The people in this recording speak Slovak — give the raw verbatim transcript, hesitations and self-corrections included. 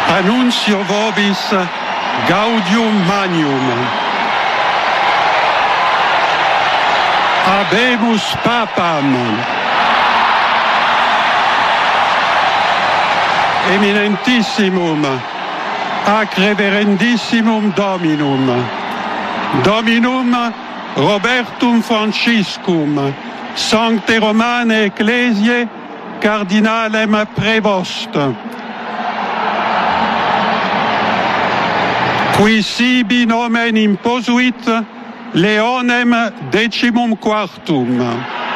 Annuncio vobis gaudium magnum. Habemus papam. Eminentissimum ac reverendissimum Dominum, Dominum Robertum Franciscum, Sancte Romane Ecclesiae Cardinalem Prevost, qui sibi nomen imposuit Leonem decimum quartum.